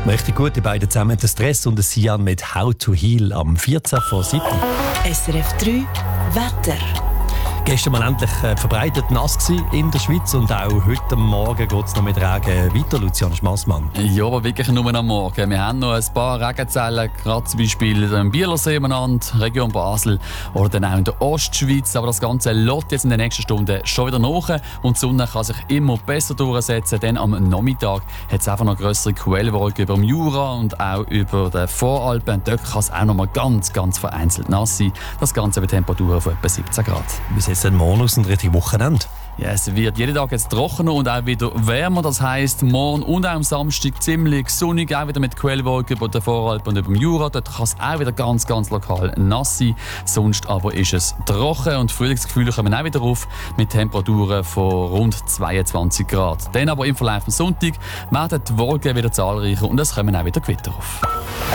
Richtig gut, die beiden zusammen. Der Stress und der Sian mit «How to Heal» am 14 vor 7. SRF 3 Wetter. Gestern mal endlich verbreitet nass in der Schweiz und auch heute Morgen geht es noch mit Regen weiter, Lucian Schmassmann. Ja, aber wirklich nur am Morgen. Wir haben noch ein paar Regenzellen, gerade zum Beispiel im Bielersee umeinander, Region Basel oder dann auch in der Ostschweiz. Aber das Ganze lässt jetzt in den nächsten Stunden schon wieder nach und die Sonne kann sich immer besser durchsetzen. Denn am Nachmittag hat es einfach noch grössere Quellwolken über dem Jura und auch über den Voralpen. Und dort kann es auch noch mal ganz vereinzelt nass sein. Das Ganze bei Temperaturen von etwa 17 Grad. Bis jetzt ein Monat und richtig Wochenende. Ja, es wird jeden Tag jetzt trockener und auch wieder wärmer. Das heisst, morgen und auch am Samstag ziemlich sonnig, auch wieder mit Quellwolken über den Voralpen und über dem Jura. Dort kann es auch wieder ganz lokal nass sein. Sonst aber ist es trocken und Frühlingsgefühle kommen auch wieder auf mit Temperaturen von rund 22 Grad. Dann aber im Verlauf des Sonntags werden die Wolken wieder zahlreicher und es kommen auch wieder Gewitter auf.